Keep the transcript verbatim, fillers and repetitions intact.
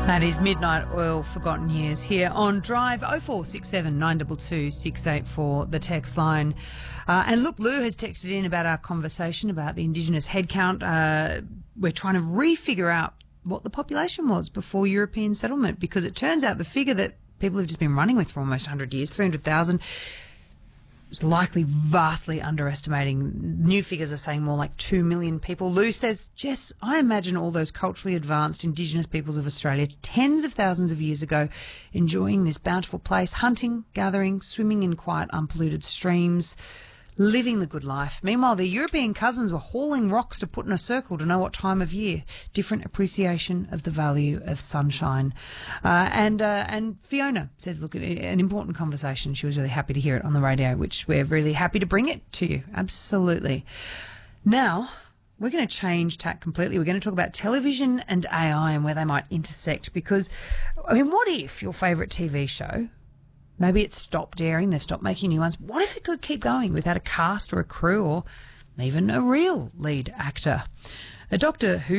That is Midnight Oil, Forgotten Years, here on Drive. oh four six seven, nine two two, six eight four, the text line. Uh, and look, Lou has texted in about our conversation about the Indigenous headcount. Uh, we're trying to re-figure out what the population was before European settlement, because it turns out the figure that people have just been running with for almost one hundred years, three hundred thousand, is likely vastly underestimating. New figures are saying more like two million people. Lou says, Jess, I imagine all those culturally advanced Indigenous peoples of Australia tens of thousands of years ago enjoying this bountiful place, hunting, gathering, swimming in quiet, unpolluted streams, living the good life. Meanwhile, their European cousins were hauling rocks to put in a circle to know what time of year. Different appreciation of the value of sunshine. Uh, and uh, and Fiona says, look, an important conversation. She was really happy to hear it on the radio, which we're really happy to bring it to you. Absolutely. Now, we're going to change tack completely. We're going to talk about television and A I and where they might intersect, because, I mean, what if your favourite T V show, maybe it's stopped airing, they've stopped making new ones. What if it could keep going without a cast or a crew or even a real lead actor? A Doctor Who